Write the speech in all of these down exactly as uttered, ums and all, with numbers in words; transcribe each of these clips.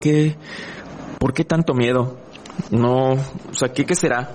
qué, por qué tanto miedo? No, o sea, ¿qué, qué será?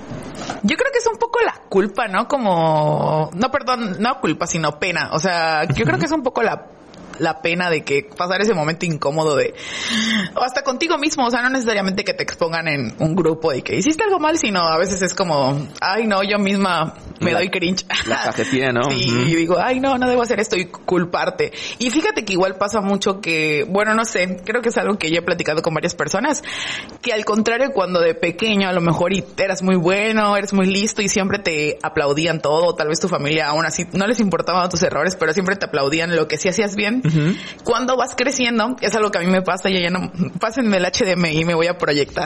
Yo creo que es un poco la culpa, ¿no? Como, no, perdón, no culpa, sino pena. O sea, yo creo que es un poco la la pena de que pasar ese momento incómodo de, o hasta contigo mismo, o sea, no necesariamente que te expongan en un grupo y que hiciste algo mal, sino a veces es como, ay no, yo misma me la, doy cringe. La cajetilla, ¿no? Sí, uh-huh. Y digo, ay no, no debo hacer esto y culparte. Y fíjate que igual pasa mucho que, bueno, no sé, creo que es algo que yo he platicado con varias personas, que al contrario cuando de pequeño a lo mejor y eras muy bueno, eres muy listo y siempre te aplaudían todo, tal vez tu familia aún así no les importaban tus errores, pero siempre te aplaudían lo que sí hacías bien. Uh-huh. Cuando vas creciendo, es algo que a mí me pasa, y ya no, pásenme el H D M I y me voy a proyectar.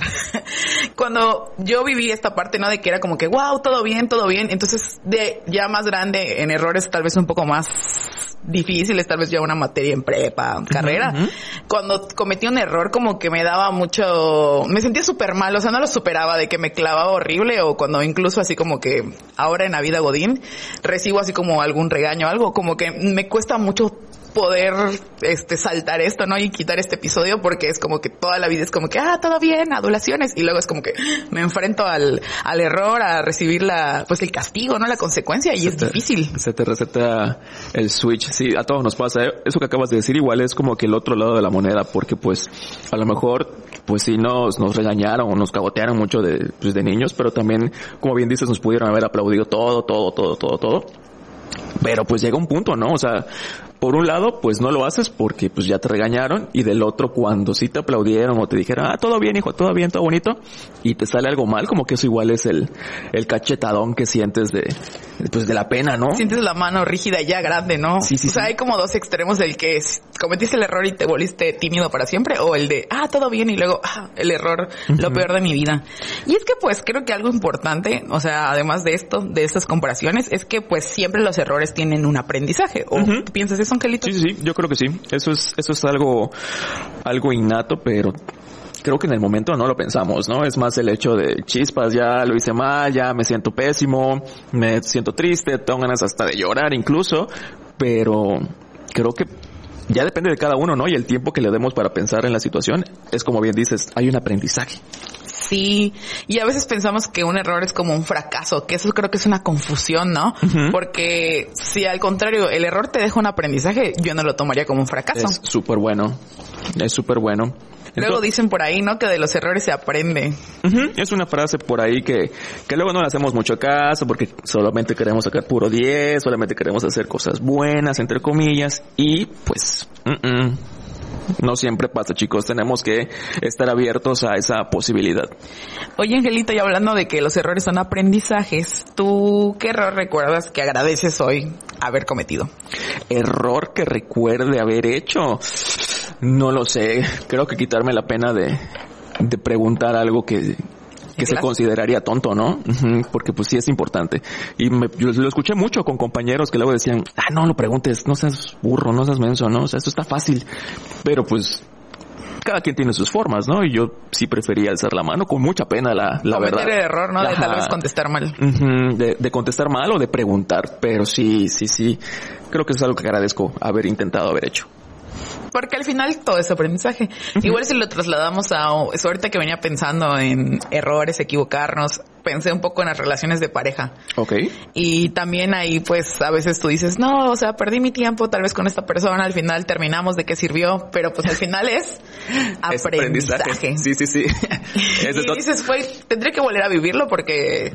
Cuando yo viví esta parte, ¿no? De que era como que, wow, todo bien, todo bien. Entonces, de ya más grande, en errores tal vez un poco más difíciles, tal vez ya una materia en prepa, carrera. Uh-huh. Cuando cometí un error, como que me daba mucho, me sentía súper mal, o sea, no lo superaba, de que me clavaba horrible, o cuando incluso así como que ahora en la vida godín, recibo así como algún regaño, algo como que me cuesta mucho poder este saltar esto, ¿no? Y quitar este episodio, porque es como que toda la vida es como que, ah, todo bien, adulaciones, y luego es como que me enfrento al, al error, a recibir la, pues el castigo, ¿no? La consecuencia, y se es te, difícil. Se te receta el switch. Sí, a todos nos pasa, ¿eh? Eso que acabas de decir igual es como que el otro lado de la moneda, porque pues a lo mejor pues sí nos, nos regañaron o nos cagotearon mucho de, pues, de niños, pero también, como bien dices, nos pudieron haber aplaudido todo, todo, todo, todo, todo. Pero pues llega un punto, ¿no? O sea, por un lado, pues no lo haces porque pues ya te regañaron, y del otro, cuando sí te aplaudieron o te dijeron, ah, todo bien, hijo, todo bien, todo bonito, y te sale algo mal, como que eso igual es el, el cachetadón que sientes de, pues de la pena, ¿no? Sientes la mano rígida ya grande, ¿no? Sí, sí, o sea, sí. Hay como dos extremos del que es, cometiste el error y te volviste tímido para siempre, o el de, ah, todo bien, y luego, ah, el error, uh-huh. Lo peor de mi vida. Y es que pues creo que algo importante, o sea, además de esto, de estas comparaciones, es que pues siempre los errores tienen un aprendizaje. ¿O uh-huh. ¿Tú piensas eso, Angelito? Sí, sí, sí, yo creo que sí. Eso es, eso es algo, algo innato, pero creo que en el momento no lo pensamos, ¿no? Es más el hecho de chispas, ya lo hice mal, ya me siento pésimo, me siento triste, tengo ganas hasta de llorar incluso, pero creo que ya depende de cada uno, ¿no? Y el tiempo que le demos para pensar en la situación es, como bien dices, hay un aprendizaje. Sí, y a veces pensamos que un error es como un fracaso, que eso creo que es una confusión, ¿no? Uh-huh. Porque si al contrario el error te deja un aprendizaje, yo no lo tomaría como un fracaso. Es súper bueno, es súper bueno. Luego Entonces, dicen por ahí, ¿no? Que de los errores se aprende. Uh-huh. Es una frase por ahí que, que luego no le hacemos mucho caso porque solamente queremos sacar puro diez, solamente queremos hacer cosas buenas, entre comillas, y pues... Uh-uh. No siempre pasa, chicos. Tenemos que estar abiertos a esa posibilidad. Oye, Angelito, y hablando de que los errores son aprendizajes, ¿tú qué error recuerdas que agradeces hoy haber cometido? ¿Error que recuerde haber hecho? No lo sé. Creo que quitarme la pena de, de preguntar algo que... que se consideraría tonto, ¿no? Uh-huh, porque pues sí es importante. Y me, yo lo escuché mucho con compañeros que luego decían, ah, no lo preguntes, no seas burro, no seas menso, ¿no? O sea, esto está fácil. Pero pues cada quien tiene sus formas, ¿no? Y yo sí prefería alzar la mano con mucha pena, la, la verdad. Cometer el error, ¿no? De Ajá. tal vez contestar mal. Uh-huh, de, de contestar mal o de preguntar. Pero sí, sí, sí. Creo que es algo que agradezco haber intentado haber hecho. Porque al final todo es aprendizaje. Uh-huh. Igual si lo trasladamos a... Eso ahorita que venía pensando en errores, equivocarnos, pensé un poco en las relaciones de pareja. Okay. Y también ahí pues a veces tú dices, no, o sea, perdí mi tiempo tal vez con esta persona, al final terminamos, ¿de qué sirvió? Pero pues al final es aprendizaje. Es aprendizaje. Sí, sí, sí. Y dices, pues tendré que volver a vivirlo porque...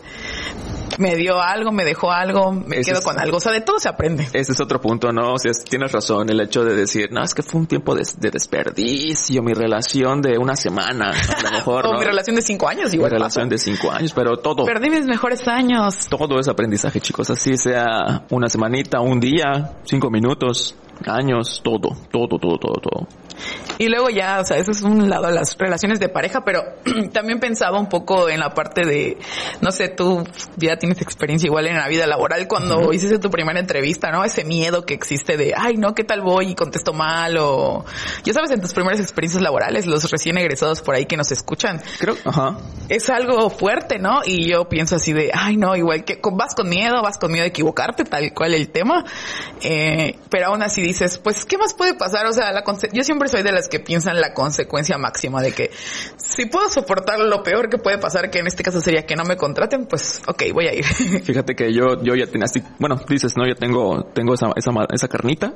me dio algo, me dejó algo, me ese quedo es, con algo. O sea, de todo se aprende. Ese es otro punto, ¿no? O sea, tienes razón, el hecho de decir, no, es que fue un tiempo de, de desperdicio, mi relación de una semana, a lo mejor, o ¿no? mi relación de cinco años, igual. Mi relación de cinco años, pero todo. Perdí mis mejores años. Todo es aprendizaje, chicos. Así sea una semanita, un día, cinco minutos, años, todo, todo, todo, todo, todo. Y luego ya, o sea, eso es un lado de las relaciones de pareja, pero también pensaba un poco en la parte de, no sé, tú ya tienes experiencia igual en la vida laboral cuando uh-huh. hiciste tu primera entrevista, ¿no? Ese miedo que existe de, ay, no, ¿qué tal voy? Y contesto mal o... Ya sabes, en tus primeras experiencias laborales, los recién egresados por ahí que nos escuchan. Creo, ajá. Es algo fuerte, ¿no? Y yo pienso así de, ay, no, igual que vas con miedo, vas con miedo de equivocarte, tal cual el tema. Eh, pero aún así dices, pues, ¿qué más puede pasar? O sea, la conce- yo siempre soy de las que piensan la consecuencia máxima de que si puedo soportar lo peor que puede pasar, que en este caso sería que no me contraten, pues ok, voy a ir. Fíjate que yo yo ya tenía así, bueno, dices, no, yo tengo tengo esa esa esa carnita.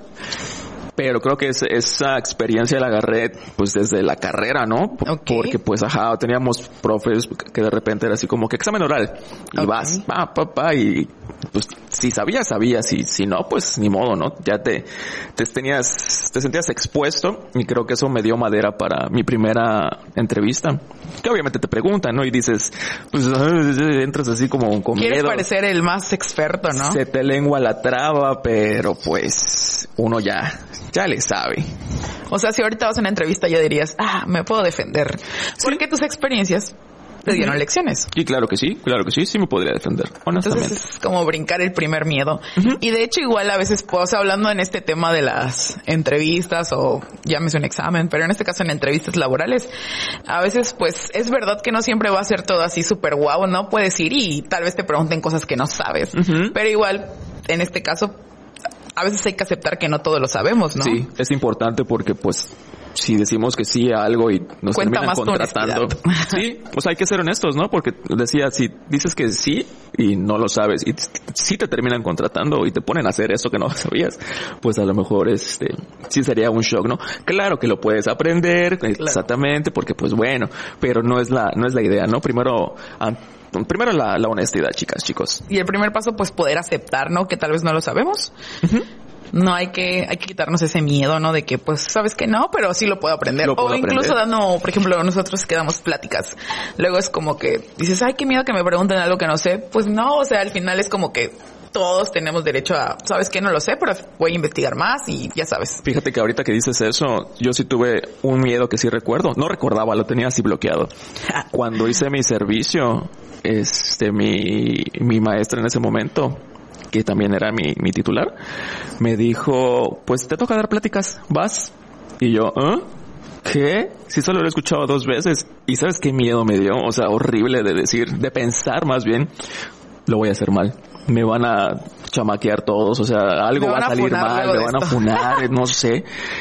Pero creo que es, esa experiencia la agarré pues desde la carrera, ¿no? Okay. Porque pues ajá, teníamos profes que de repente era así como que examen oral y okay. vas, pa, pa, pa, y pues si sabías, sabías, y si no, pues ni modo, ¿no? Ya te, te tenías, te sentías expuesto, y creo que eso me dio madera para mi primera entrevista. Que obviamente te preguntan, ¿no? Y dices, pues entras así como con miedo. Quieres parecer el más experto, ¿no? Se te lengua la traba, pero pues uno ya, ya le sabe. O sea, si ahorita vas a una entrevista ya dirías, ah, me puedo defender. ¿Sí? Porque tus experiencias te dieron lecciones. Y claro que sí, claro que sí, sí me podría defender, honestamente. Entonces es como brincar el primer miedo. Uh-huh. Y de hecho igual a veces, pues, hablando en este tema de las entrevistas o llámese un examen, pero en este caso en entrevistas laborales, a veces pues es verdad que no siempre va a ser todo así súper guau, ¿no? Puedes ir y tal vez te pregunten cosas que no sabes. Uh-huh. Pero igual, en este caso, a veces hay que aceptar que no todo lo sabemos, ¿no? Sí, es importante porque pues si decimos que sí a algo y nos Cuenta terminan más contratando. Sí, o sea, hay que ser honestos, ¿no? Porque decía, si dices que sí y no lo sabes y sí te terminan contratando y te ponen a hacer eso que no sabías, pues a lo mejor este sí sería un shock, ¿no? Claro que lo puedes aprender, claro. Exactamente, porque pues bueno, pero no es la no es la idea, ¿no? Primero Primero la, la honestidad, chicas, chicos. Y el primer paso, pues, poder aceptar, ¿no? Que tal vez no lo sabemos. Uh-huh. No hay que, hay que quitarnos ese miedo, ¿no? De que, pues, sabes que no, pero sí lo puedo aprender. Lo puedo o incluso aprender. dando, por ejemplo, nosotros que damos pláticas. Luego es como que dices, ay, qué miedo que me pregunten algo que no sé. Pues no, o sea, al final es como que todos tenemos derecho a, sabes que no lo sé, pero voy a investigar más y ya sabes. Fíjate que ahorita que dices eso, yo sí tuve un miedo que sí recuerdo. No recordaba, lo tenía así bloqueado. Cuando hice mi servicio, este, mi, mi maestra en ese momento, que también era mi, mi titular, me dijo, pues te toca dar pláticas, vas. Y yo, ¿eh? ¿Qué? Si solo lo he escuchado dos veces. ¿Y sabes qué miedo me dio? O sea, horrible de decir, de pensar más bien, lo voy a hacer mal. Me van a chamaquear todos, o sea, algo va a salir mal, me van a funar, no sé.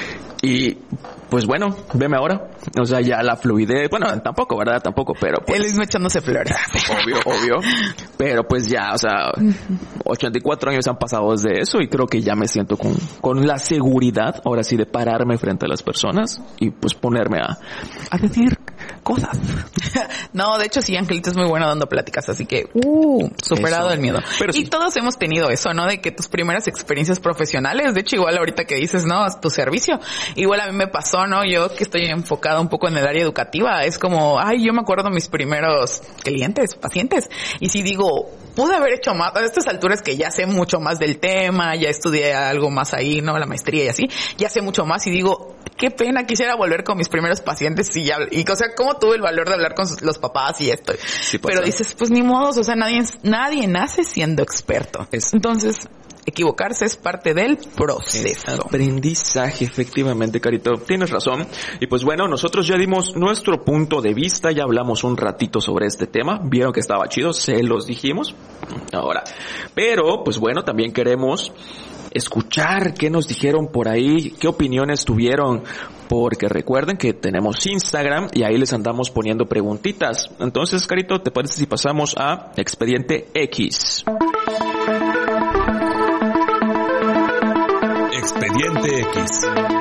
Y pues bueno, veme ahora. O sea, ya la fluidez, bueno, tampoco, ¿verdad? Tampoco, pero pues... Él mismo echándose flores. Obvio, obvio. Pero pues ya, o sea, ochenta y cuatro años han pasado desde eso y creo que ya me siento con, con la seguridad, ahora sí, de pararme frente a las personas y pues ponerme a, a decir cosas. No, de hecho sí, Angelito es muy bueno dando pláticas, así que, uh, superado eso. El miedo. Pero y sí. Todos hemos tenido eso, ¿no? De que tus primeras experiencias profesionales, de hecho igual ahorita que dices, ¿no? Tu servicio, igual a mí me pasó, ¿no? Yo que estoy enfocada un poco en el área educativa, es como, ay, yo me acuerdo mis primeros clientes, pacientes, y si digo, pude haber hecho más, a estas alturas que ya sé mucho más del tema, ya estudié algo más ahí, ¿no? La maestría y así, ya sé mucho más y digo, qué pena, quisiera volver con mis primeros pacientes y ya, y o sea, cómo tuve el valor de hablar con los papás y esto. Sí, pero dices, pues ni modos, o sea, nadie, nadie nace siendo experto. Es, Entonces, equivocarse es parte del proceso. Es aprendizaje, efectivamente, Carito. Tienes razón. Y pues bueno, nosotros ya dimos nuestro punto de vista, ya hablamos un ratito sobre este tema. Vieron que estaba chido, se los dijimos. Ahora, pero pues bueno, también queremos escuchar qué nos dijeron por ahí, qué opiniones tuvieron, porque recuerden que tenemos Instagram y ahí les andamos poniendo preguntitas. Entonces, Carito, ¿te parece si pasamos a Expediente X? Expediente X.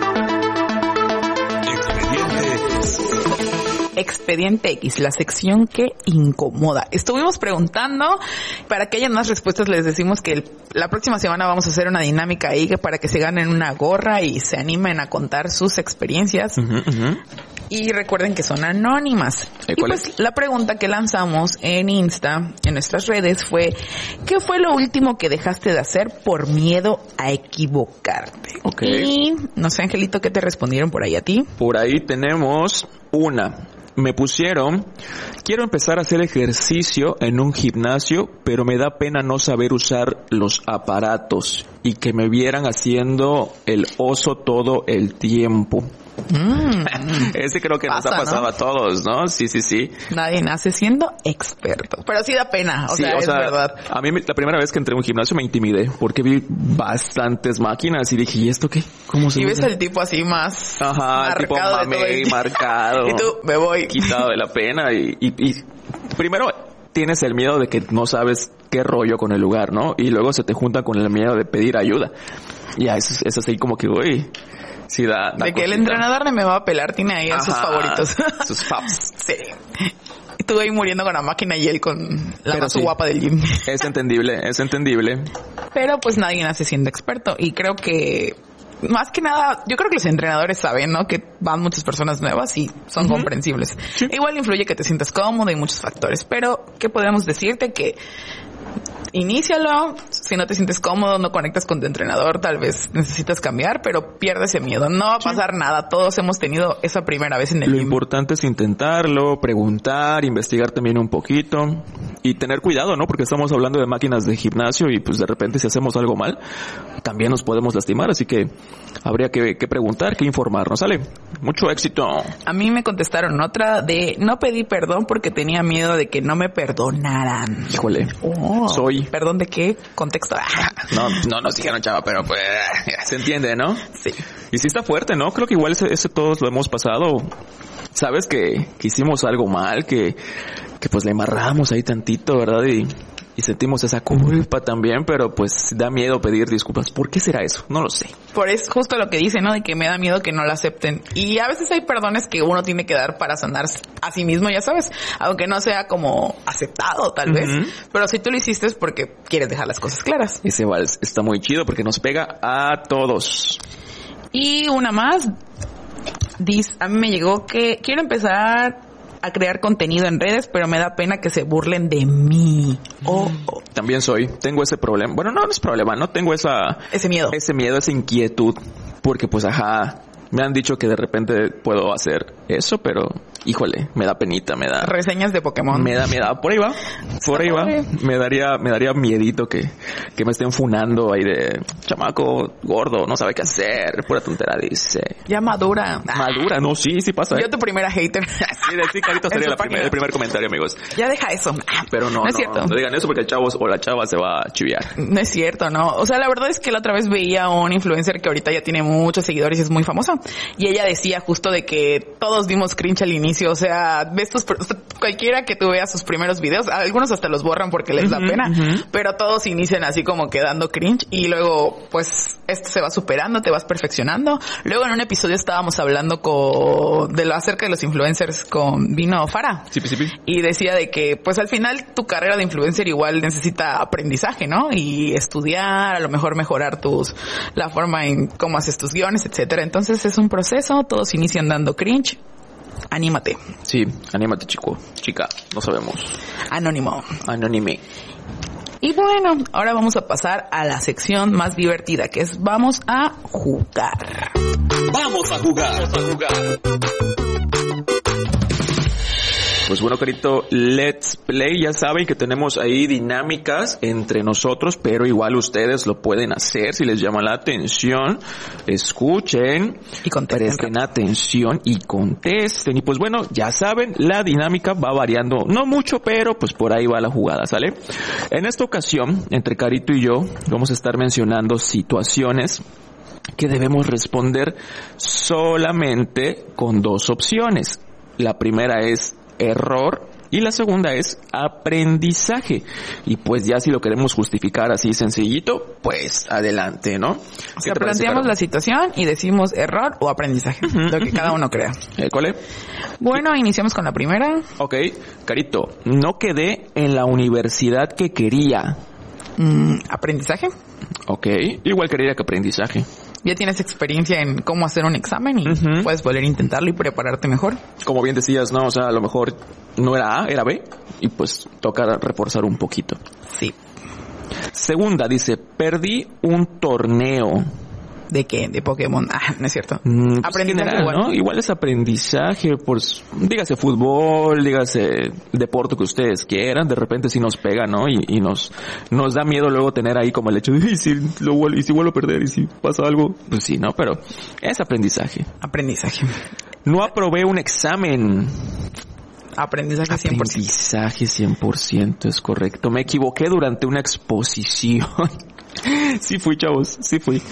Expediente X. Expediente X, la sección que incomoda. Estuvimos preguntando, para que haya más respuestas les decimos que el, la próxima semana vamos a hacer una dinámica ahí que para que se ganen una gorra y se animen a contar sus experiencias. Uh-huh, uh-huh. Y recuerden que son anónimas. Y pues es? La pregunta que lanzamos en Insta, en nuestras redes, fue, ¿qué fue lo último que dejaste de hacer por miedo a equivocarte? Okay. Y no sé, Angelito, ¿qué te respondieron por ahí a ti? Por ahí tenemos una. Me pusieron, quiero empezar a hacer ejercicio en un gimnasio, pero me da pena no saber usar los aparatos. y que me vieran haciendo el oso todo el tiempo. Mm. Ese creo que Pasa, nos ha pasado ¿no? a todos, ¿no? Sí, sí, sí. Nadie nace siendo experto. Pero sí da pena, o Sí, sea, o es sea, verdad. a mí me- la primera vez que entré a un gimnasio me intimidé porque vi bastantes máquinas y dije, ¿y esto qué? ¿Cómo se Y ves usa? al tipo así más Ajá, el tipo marcado de todo mamey, el- marcado. Y tú, me voy. Quitado de la pena y, y, y primero tienes el miedo de que no sabes qué rollo con el lugar, ¿no? Y luego se te junta con el miedo de pedir ayuda. Y ya, eso, es así como que, uy, sí da, da De que el cosita. entrenador de me va a pelar tiene ahí a sus Ajá, favoritos. Sus faps. Sí. Y tú ahí muriendo con la máquina y él con la Pero más sí. guapa del gym. Es entendible, es entendible. Pero pues nadie nace siendo experto. Y creo que más que nada, yo creo que los entrenadores saben, ¿no? Que van muchas personas nuevas y son Ujú. comprensibles. Igual influye que te sientas cómodo y muchos factores. Pero, ¿qué podemos decirte? Que inícialo. Si no te sientes cómodo, no conectas con tu entrenador, tal vez necesitas cambiar, pero pierde ese miedo. No va a pasar nada. Todos hemos tenido esa primera vez en el Lo gym. importante es intentarlo, preguntar, investigar también un poquito y tener cuidado, ¿no? Porque estamos hablando de máquinas de gimnasio y pues de repente si hacemos algo mal, también nos podemos lastimar, así que habría que, que preguntar, que informarnos, ¿sale? Mucho éxito. A mí me contestaron otra de no pedí perdón porque tenía miedo de que no me perdonaran. Híjole. Oh, Soy. ¿Perdón de qué? Contexto. No, no nos dijeron, chava, pero pues se entiende, ¿no? Sí. Y sí está fuerte, ¿no? Creo que igual ese, ese todos lo hemos pasado. Sabes que, que hicimos algo mal, que, que pues le amarramos ahí tantito, ¿verdad? Y, y sentimos esa culpa también, pero pues da miedo pedir disculpas. ¿Por qué será eso? No lo sé. Por eso justo lo que dice, ¿no? De que me da miedo que no lo acepten. Y a veces hay perdones que uno tiene que dar para sanar a sí mismo, ya sabes. Aunque no sea como aceptado, tal vez. Ujú. Pero si tú lo hiciste es porque quieres dejar las cosas claras. Ese vals está muy chido porque nos pega a todos. Y una más. Dice, a mí me llegó que quiero empezar a crear contenido en redes, pero me da pena que se burlen de mí. Oh, oh, También soy, tengo ese problema. Bueno, no, no es problema, no tengo esa, ese miedo. ese miedo, esa inquietud, porque pues ajá, me han dicho que de repente puedo hacer eso, pero híjole, me da penita, me da, Reseñas de Pokémon. me da, me da, por ahí va, por ahí va, padre. me daría, me daría miedito que, que me estén funando ahí de chamaco gordo, no sabe qué hacer, pura tontera dice. Ya madura. Madura, no, sí, sí pasa. Yo ¿eh? tu primera hater. Sí, de sí, carito En sería su la primer- página. el primer comentario, amigos. Ya deja eso. Pero no, No no, es cierto. no digan eso porque el chavo o la chava se va a chiviar. No es cierto, ¿no? O sea, la verdad es que la otra vez veía a un influencer que ahorita ya tiene muchos seguidores y es muy famosa. Y ella decía justo de que todos dimos cringe al inicio. O sea, ves tus, pr- cualquiera que tú veas sus primeros videos, algunos hasta los borran porque les da Ujú, pena. ujú. Pero todos inician así como que dando cringe y luego, pues, esto se va superando, te vas perfeccionando. Luego en un episodio estábamos hablando con, de lo acerca de los influencers con Vino Fara. Sí, sí, sí. Y decía de que, pues al final tu carrera de influencer igual necesita aprendizaje, ¿no? Y estudiar, a lo mejor mejorar tus, la forma en cómo haces tus guiones, etcétera. Entonces es un proceso, todos inician dando cringe. Anímate. Sí, anímate, chico, chica, no sabemos. Anónimo. Anónime. Y bueno, ahora vamos a pasar a la sección más divertida, que es vamos a jugar. Vamos a jugar. Vamos a jugar. Pues bueno, carito, let's play. Ya saben que tenemos ahí dinámicas entre nosotros, pero igual ustedes lo pueden hacer si les llama la atención. Escuchen, Y contesten presten atención y contesten. Y pues bueno, ya saben, la dinámica va variando, no mucho, pero pues por ahí va la jugada, ¿sale? En esta ocasión, entre Carito y yo, vamos a estar mencionando situaciones que debemos responder solamente con dos opciones. La primera es error y la segunda es aprendizaje. Y pues ya si lo queremos justificar así sencillito, pues adelante, ¿no? O sea, planteamos la situación y decimos error o aprendizaje, lo que cada uno crea. ¿Eh, ¿Cuál es? Bueno, iniciamos con la primera. Ok, Carito, no quedé en la universidad que quería. Mm, aprendizaje. Ok, igual quería que aprendizaje. Ya tienes experiencia en cómo hacer un examen y Ujú. puedes volver a intentarlo y prepararte mejor. Como bien decías, ¿no? O sea, a lo mejor no era A, era B. Y pues toca reforzar un poquito. Sí. Segunda, dice, perdí un torneo. ¿De qué? ¿De Pokémon? Ah, no es cierto. Mm, pues Aprendizaje general, igual. ¿no? Igual es aprendizaje, pues, dígase fútbol, dígase deporte que ustedes quieran, de repente sí nos pega, ¿no? Y, y nos, nos da miedo luego tener ahí como el hecho de, y si lo vuelvo, y si vuelvo a perder, y si pasa algo, pues sí, ¿no? Pero es aprendizaje. Aprendizaje. No aprobé un examen. Aprendizaje cien por ciento. Aprendizaje cien por ciento, es correcto. Me equivoqué durante una exposición. Sí fui, chavos, sí fui.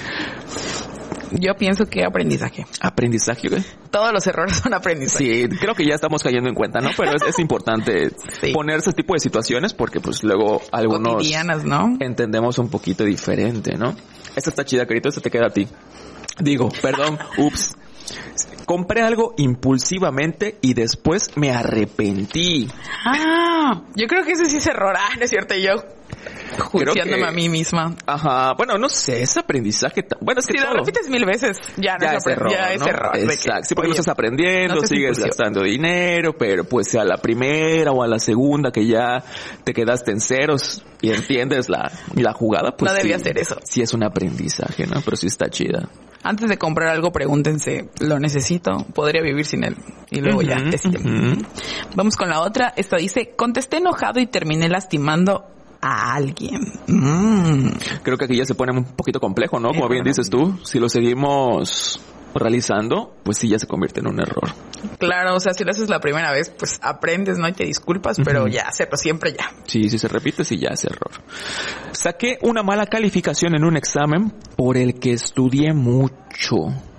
Yo pienso que aprendizaje. Aprendizaje, ¿eh? Todos los errores son aprendizaje. Sí, creo que ya estamos cayendo en cuenta, ¿no? Pero es, es importante Sí. poner ese tipo de situaciones porque pues luego algunos Cotidianas, ¿no? entendemos un poquito diferente, ¿no? Esta está chida, Carito, esta te queda a ti. Digo, perdón, ups. Compré algo impulsivamente y después me arrepentí. Ah, yo creo que ese sí es error. Ah, no es cierto, yo juiciándome que- a mí misma. Aja, bueno, no sé, es aprendizaje. ta- Bueno, es que Si lo todo. repites mil veces, ya no Ya es, es apre- error, ya es ¿no? error. de que, Exacto. Sí, porque no oye, estás aprendiendo, no seas sigues impulsivo. gastando dinero, pero pues a la primera o a la segunda que ya te quedaste en ceros y entiendes la, la jugada, pues No debía sí, hacer eso. Sí es un aprendizaje, ¿no? Pero sí está chida. Antes de comprar algo, pregúntense, ¿lo necesito? ¿Podría vivir sin él? Y luego ya Ujú, deciden. ujú. Vamos con la otra. Esta dice, contesté enojado y terminé lastimando a alguien. Mm. Creo que aquí ya se pone un poquito complejo, ¿no? Como bien dices tú, si lo seguimos realizando, pues sí ya se convierte en un error. Claro, o sea, si lo haces la primera vez, pues aprendes, ¿no? Y te disculpas, pero ya, hacerlo siempre ya. Sí, si se repite, sí ya es error. Saqué una mala calificación en un examen por el que estudié mucho.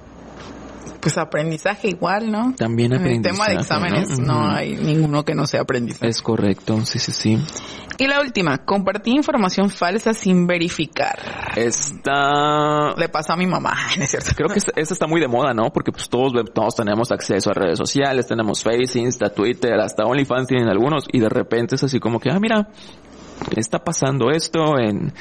Pues aprendizaje igual, ¿no? También En el aprendizaje, tema de exámenes ¿no? no, Ujú. hay ninguno que no sea aprendizaje. Es correcto, sí, sí, sí. Y la última, compartí información falsa sin verificar. Esta... Le pasó a mi mamá, no es cierto. Creo que esta, esta está muy de moda, ¿no? Porque pues todos, ve- todos tenemos acceso a redes sociales, tenemos Face, Insta, Twitter, hasta OnlyFans tienen algunos, y de repente es así como que, ah, mira, está pasando esto en...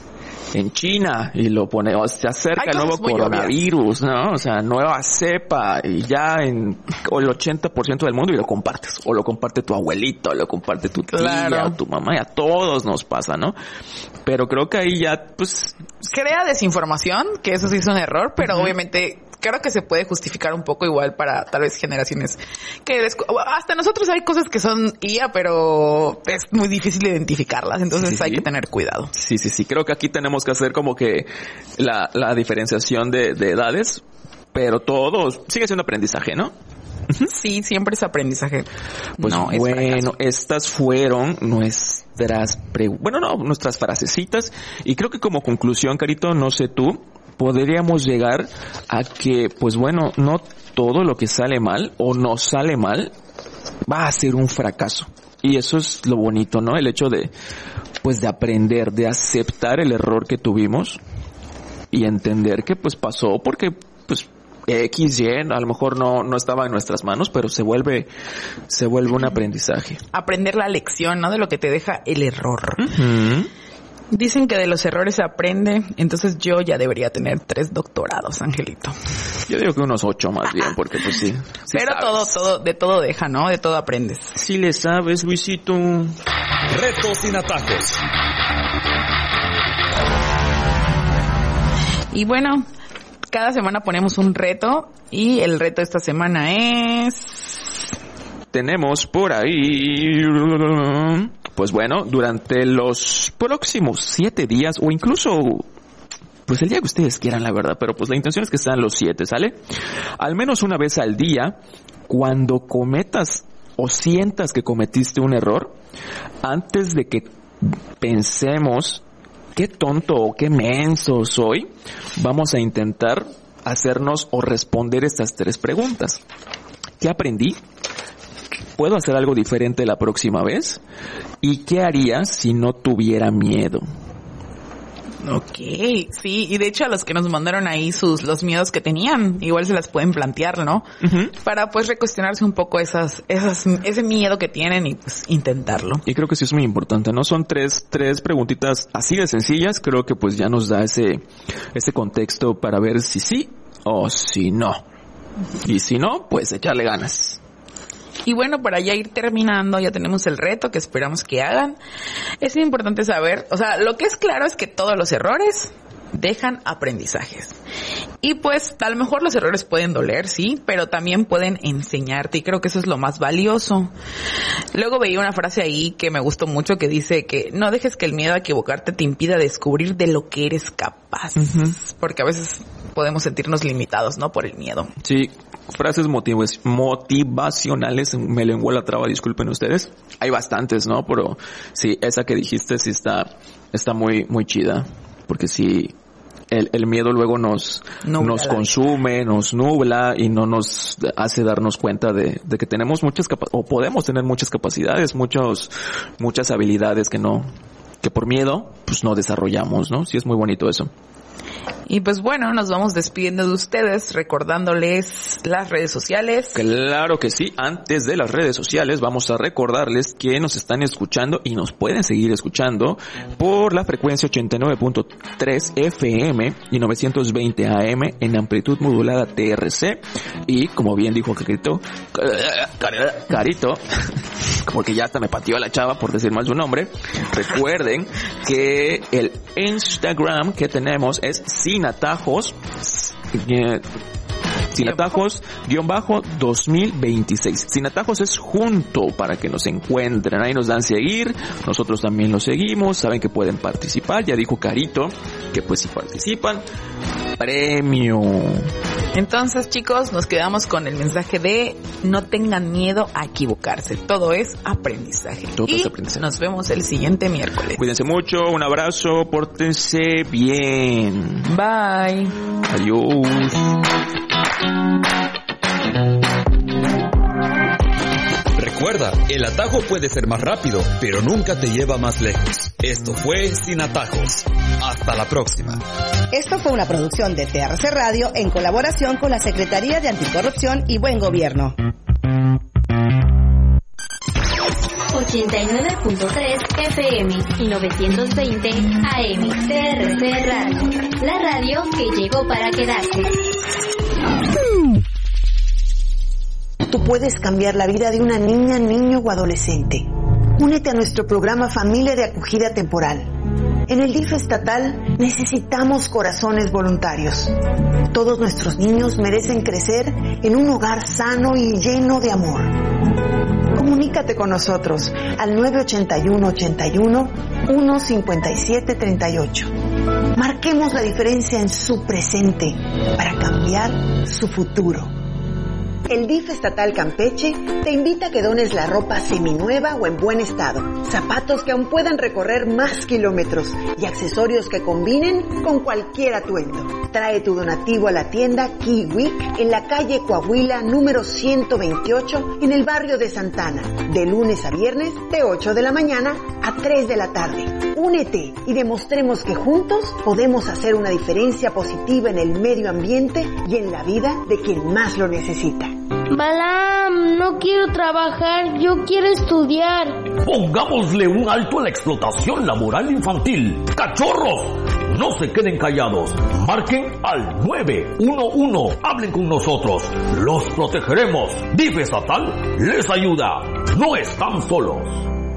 en China, y lo pone, o se acerca Hay el nuevo cosas muy coronavirus, ¿no? O sea, nueva cepa, y ya en o el ochenta por ciento del mundo, y lo compartes. O lo comparte tu abuelito, o lo comparte tu tía, Claro. o tu mamá, y a todos nos pasa, ¿no? Pero creo que ahí ya, pues, Crea desinformación, que eso sí es un error, pero obviamente creo que se puede justificar un poco igual para tal vez generaciones que descu- hasta nosotros hay cosas que son I A, pero es muy difícil identificarlas, entonces Sí, sí, hay sí. que tener cuidado. sí, sí, sí. Creo que aquí tenemos que hacer como que la, la diferenciación de, de edades, pero todo sigue siendo aprendizaje, ¿no? Sí, siempre es aprendizaje. Pues no, es bueno, fracaso. estas fueron nuestras pre- bueno, no, nuestras frasecitas, y creo que como conclusión, Carito, no sé tú, podríamos llegar a que, pues bueno, no todo lo que sale mal o no sale mal va a ser un fracaso. Y eso es lo bonito, ¿no? El hecho de, pues de aprender, de aceptar el error que tuvimos y entender que pues pasó porque, pues, X, Y, a lo mejor no, no estaba en nuestras manos, pero se vuelve, se vuelve un aprendizaje. Aprender la lección, ¿no? De lo que te deja el error. Ujú. Dicen que de los errores se aprende, entonces yo ya debería tener tres doctorados, Angelito. Yo digo que unos ocho más bien, porque pues sí. sí Pero sabes. todo, todo, de todo deja, ¿no? De todo aprendes. Sí le sabes, Luisito. Retos sin atajos. Y bueno, cada semana ponemos un reto y el reto de esta semana es... Tenemos por ahí, pues bueno, durante los próximos siete días o incluso, pues el día que ustedes quieran, la verdad, pero pues la intención es que sean los siete, ¿sale? Al menos una vez al día, cuando cometas o sientas que cometiste un error, antes de que pensemos qué tonto o qué menso soy, vamos a intentar hacernos o responder estas tres preguntas. ¿Qué aprendí? ¿Puedo hacer algo diferente la próxima vez? ¿Y qué haría si no tuviera miedo? Ok, sí, y de hecho a los que nos mandaron ahí sus los miedos que tenían, igual se las pueden plantear, ¿no? Uh-huh. Para pues recuestionarse un poco esas, esas, ese miedo que tienen y pues intentarlo. Y creo que sí es muy importante, ¿no? Son tres, tres preguntitas así de sencillas, creo que pues ya nos da ese, ese contexto para ver si sí o si no. Y si no, pues echarle ganas. Y bueno, para ya ir terminando, ya tenemos el reto que esperamos que hagan. Es importante saber, o sea, lo que es claro es que todos los errores dejan aprendizajes. Y pues a lo mejor los errores pueden doler, sí, pero también pueden enseñarte y creo que eso es lo más valioso. Luego veía una frase ahí que me gustó mucho que dice que no dejes que el miedo a equivocarte te impida descubrir de lo que eres capaz. Uh-huh. Porque a veces podemos sentirnos limitados, ¿no? Por el miedo. Sí, frases motiv- motivacionales, me lengua la traba, disculpen ustedes. Hay bastantes, ¿no? Pero sí, esa que dijiste sí está, está muy, muy chida. Porque sí, el, el miedo luego nos, nos consume, nos nubla y no nos hace darnos cuenta de, de que tenemos muchas capacidades, o podemos tener muchas capacidades, muchos, muchas habilidades que no, que por miedo, pues no desarrollamos, ¿no? Sí es muy bonito eso. Y pues bueno, nos vamos despidiendo de ustedes, recordándoles las redes sociales. Claro que sí. Antes de las redes sociales, vamos a recordarles que nos están escuchando y nos pueden seguir escuchando por la frecuencia ochenta y nueve punto tres F M y novecientos veinte A M en amplitud modulada T R C. Y como bien dijo Carito, Carito, porque ya hasta me pateó a la chava por decir más de un nombre, recuerden que el Instagram que tenemos es Sin Atajos, eh, Sin Atajos, guión bajo, dos mil veintiséis. Sin Atajos es junto para que nos encuentren. Ahí nos dan seguir, nosotros también los seguimos, saben que pueden participar. Ya dijo Carito que pues si participan, premio. Entonces, chicos, nos quedamos con el mensaje de no tengan miedo a equivocarse. Todo es aprendizaje. Todo y es aprendizaje. Nos vemos el siguiente miércoles. Cuídense mucho, un abrazo, pórtense bien. Bye. Adiós. Recuerda, el atajo puede ser más rápido, pero nunca te lleva más lejos. Esto fue Sin Atajos. Hasta la próxima. Esto fue una producción de T R C Radio en colaboración con la Secretaría de Anticorrupción y Buen Gobierno. ochenta y nueve punto tres F M y novecientos veinte A M. T R C Radio. La radio que llegó para quedarse. Tú puedes cambiar la vida de una niña, niño o adolescente. Únete a nuestro programa Familia de Acogida Temporal. En el D I F estatal necesitamos corazones voluntarios. Todos nuestros niños merecen crecer en un hogar sano y lleno de amor. Comunícate con nosotros al nueve ochenta y uno ochenta y uno uno cincuenta y siete treinta y ocho. Marquemos la diferencia en su presente para cambiar su futuro. El D I F estatal Campeche te invita a que dones la ropa seminueva o en buen estado, zapatos que aún puedan recorrer más kilómetros y accesorios que combinen con cualquier atuendo. Trae tu donativo a la tienda Kiwi en la calle Coahuila número ciento veintiocho en el barrio de Santana, de lunes a viernes de ocho de la mañana a tres de la tarde. Únete y demostremos que juntos podemos hacer una diferencia positiva en el medio ambiente y en la vida de quien más lo necesita. Balam, no quiero trabajar, yo quiero estudiar. Pongámosle un alto a la explotación laboral infantil. ¡Cachorros! No se queden callados. Marquen al nueve uno uno. Hablen con nosotros. Los protegeremos. D I F estatal les ayuda. No están solos.